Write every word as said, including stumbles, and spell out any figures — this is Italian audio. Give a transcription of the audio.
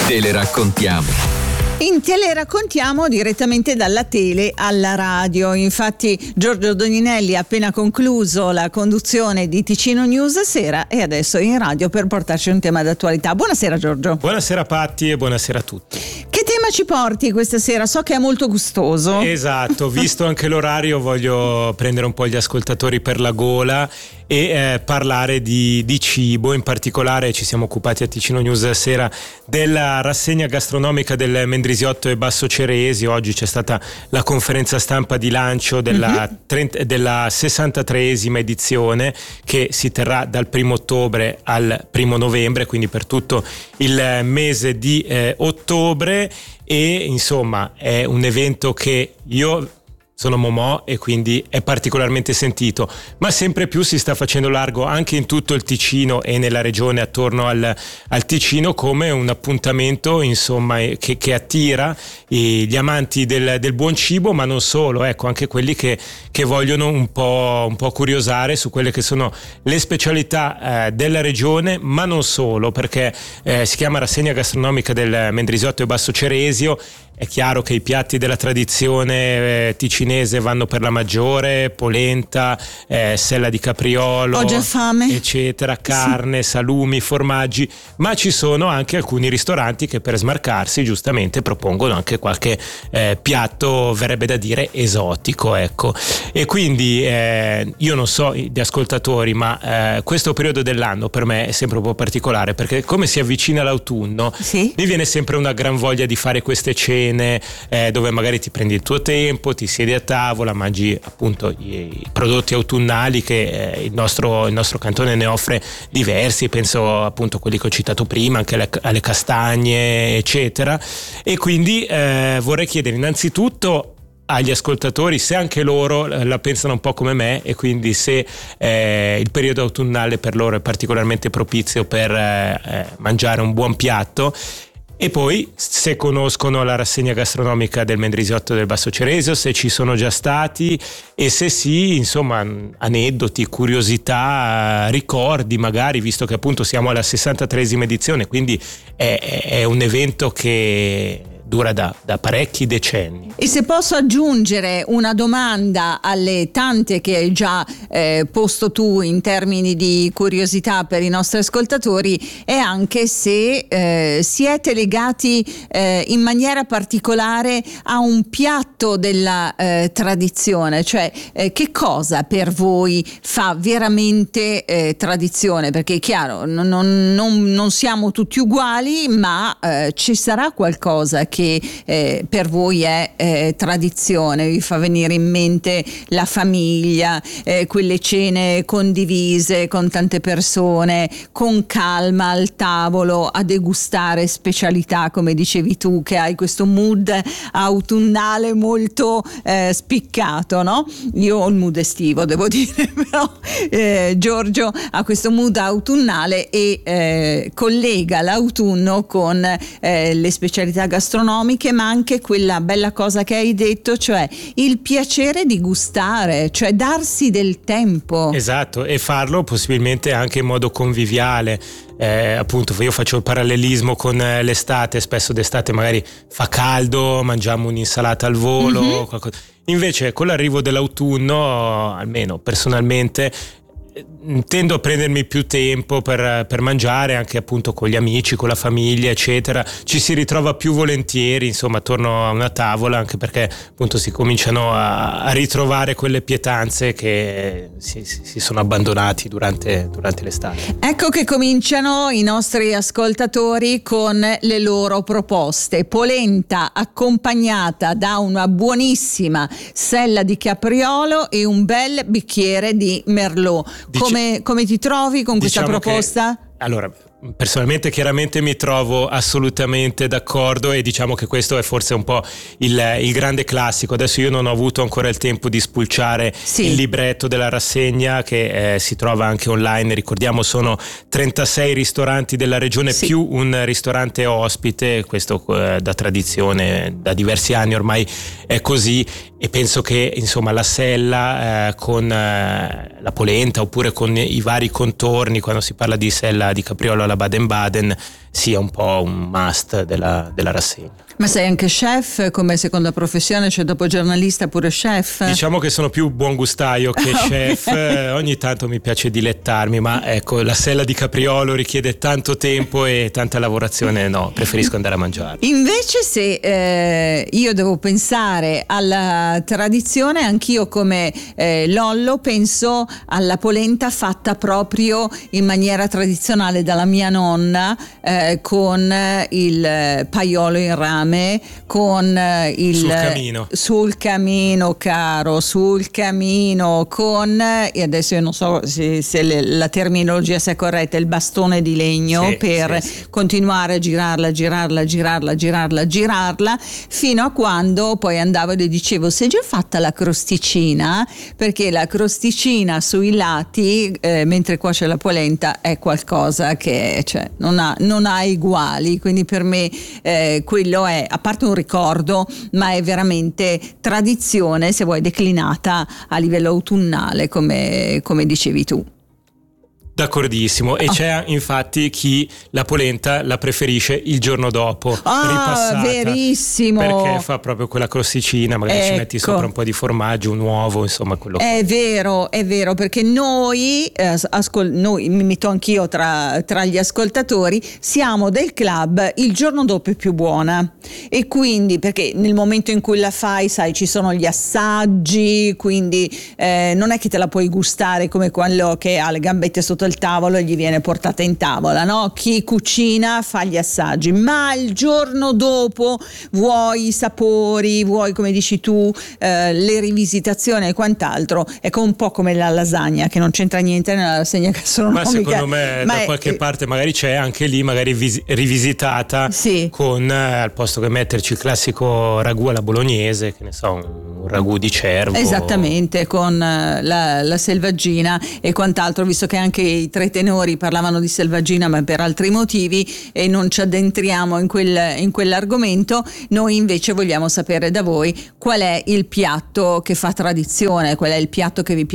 Te le raccontiamo. In Te le raccontiamo direttamente dalla tele alla radio. Infatti Giorgio Doninelli ha appena concluso la conduzione di Ticino News Sera e adesso è in radio per portarci un tema d'attualità. Buonasera Giorgio. Buonasera Patti e buonasera a tutti. Che tema ci porti questa sera? So che è molto gustoso. Esatto, visto anche l'orario voglio prendere un po' gli ascoltatori per la gola e eh, parlare di, di cibo. In particolare ci siamo occupati a Ticino News Sera della rassegna gastronomica del Mendrisiotto e Basso Ceresio. Oggi c'è stata la conferenza stampa di lancio della, mm-hmm. trenta, della sessantatreesima edizione, che si terrà dal primo ottobre al primo novembre, quindi per tutto il mese di eh, ottobre. E insomma è un evento che io sono Momò e quindi è particolarmente sentito, ma sempre più si sta facendo largo anche in tutto il Ticino e nella regione attorno al, al Ticino come un appuntamento insomma che, che attira gli amanti del, del buon cibo, ma non solo, ecco, anche quelli che, che vogliono un po', un po' curiosare su quelle che sono le specialità eh, della regione, ma non solo, perché eh, si chiama rassegna gastronomica del Mendrisiotto e Basso Ceresio. È chiaro che i piatti della tradizione eh, ticinese vanno per la maggiore: polenta, eh, sella di capriolo, ho già fame, eccetera, carne, sì. salumi, formaggi, ma ci sono anche alcuni ristoranti che per smarcarsi giustamente propongono anche qualche eh, piatto, verrebbe da dire, esotico, ecco. E quindi eh, io non so gli ascoltatori, ma eh, questo periodo dell'anno per me è sempre un po' particolare, perché come si avvicina l'autunno, sì. mi viene sempre una gran voglia di fare queste cene Eh, dove magari ti prendi il tuo tempo, ti siedi a tavola, mangi appunto i, i prodotti autunnali che eh, il, nostro, il nostro cantone ne offre diversi, penso appunto a quelli che ho citato prima, anche alle, alle castagne eccetera. E quindi eh, vorrei chiedere innanzitutto agli ascoltatori se anche loro la pensano un po' come me, e quindi se eh, il periodo autunnale per loro è particolarmente propizio per eh, mangiare un buon piatto. E poi se conoscono la rassegna gastronomica del Mendrisiotto del Basso Ceresio, se ci sono già stati, e se sì, insomma, aneddoti, curiosità, ricordi magari, visto che appunto siamo alla sessantatreesima edizione, quindi è, è un evento che dura da, da parecchi decenni. E se posso aggiungere una domanda alle tante che hai già eh, posto tu in termini di curiosità per i nostri ascoltatori, è anche se eh, siete legati eh, in maniera particolare a un piatto della eh, tradizione, cioè eh, che cosa per voi fa veramente eh, tradizione? Perché è chiaro, non, non, non, non siamo tutti uguali, ma eh, ci sarà qualcosa che che eh, per voi è eh, tradizione, vi fa venire in mente la famiglia, eh, quelle cene condivise con tante persone, con calma al tavolo a degustare specialità, come dicevi tu, che hai questo mood autunnale molto eh, spiccato, no? Io ho il mood estivo, devo dire, però eh, Giorgio ha questo mood autunnale e eh, collega l'autunno con eh, le specialità gastronomiche, ma anche quella bella cosa che hai detto, cioè il piacere di gustare, cioè darsi del tempo. Esatto, e farlo possibilmente anche in modo conviviale. Eh, appunto io faccio il parallelismo con l'estate, spesso d'estate magari fa caldo, mangiamo un'insalata al volo, mm-hmm. qualcosa. Invece con l'arrivo dell'autunno, almeno personalmente, tendo a prendermi più tempo per, per mangiare, anche appunto con gli amici, con la famiglia eccetera. Ci si ritrova più volentieri insomma attorno a una tavola, anche perché appunto si cominciano a, a ritrovare quelle pietanze che si, si sono abbandonati durante, durante l'estate. Ecco che cominciano i nostri ascoltatori con le loro proposte: polenta accompagnata da una buonissima sella di capriolo e un bel bicchiere di merlot. Come, come ti trovi con questa diciamo proposta? Che, allora, personalmente chiaramente mi trovo assolutamente d'accordo, e diciamo che questo è forse un po' il, il grande classico. Adesso io non ho avuto ancora il tempo di spulciare sì. il libretto della rassegna, che eh, si trova anche online. Ricordiamo, sono trentasei ristoranti della regione sì. più un ristorante ospite, questo eh, da tradizione, da diversi anni ormai è così, e penso che insomma la sella eh, con eh, la polenta, oppure con i vari contorni, quando si parla di sella di capriolo alla Baden-Baden, sia un po' un must della, della rassegna. Ma sei anche chef come seconda professione, cioè dopo giornalista pure chef? Diciamo che sono più buon gustaio che chef, ogni tanto mi piace dilettarmi, ma ecco, la sella di capriolo richiede tanto tempo e tanta lavorazione, no, preferisco andare a mangiare. Invece se eh, io devo pensare alla tradizione, anch'io come eh, Lollo penso alla polenta fatta proprio in maniera tradizionale dalla mia nonna, eh, con il paiolo in rame, con il sul camino sul camino caro sul camino con, e adesso io non so se, se le, la terminologia sia corretta, il bastone di legno, sì, per sì, sì. continuare a girarla girarla girarla girarla girarla fino a quando poi andavo e le dicevo: sei già fatta la crosticina? Perché la crosticina sui lati, eh, mentre cuoce la polenta, è qualcosa che, cioè, non ha, non ha uguali, quindi per me eh, quello è, a parte un ricordo, ma è veramente tradizione, se vuoi, declinata a livello autunnale, come, come dicevi tu. D'accordissimo, e oh. c'è infatti chi la polenta la preferisce il giorno dopo, ah, ripassata, verissimo, perché fa proprio quella crosticina, magari ecco. ci metti sopra un po' di formaggio, un uovo, insomma quello. È vero, è vero, perché noi, eh, ascol- noi mi metto anch'io tra, tra gli ascoltatori, siamo del club il giorno dopo è più buona, e quindi perché nel momento in cui la fai, sai, ci sono gli assaggi, quindi eh, non è che te la puoi gustare come quello che ha le gambette sotto il tavolo e gli viene portata in tavola, no? Chi cucina fa gli assaggi, ma il giorno dopo vuoi i sapori, vuoi, come dici tu, eh, le rivisitazioni e quant'altro. È un po' come la lasagna, che non c'entra niente nella rassegna gastronomica. Ma secondo me ma da è, qualche parte magari c'è anche lì, magari vis- rivisitata, sì. con eh, al posto che metterci il classico ragù alla bolognese, che ne so, un ragù di cervo. Esattamente, con la, la selvaggina e quant'altro, visto che anche i tre tenori parlavano di selvaggina ma per altri motivi e non ci addentriamo in, quel, in quell'argomento. Noi invece vogliamo sapere da voi qual è il piatto che fa tradizione, qual è il piatto che vi piace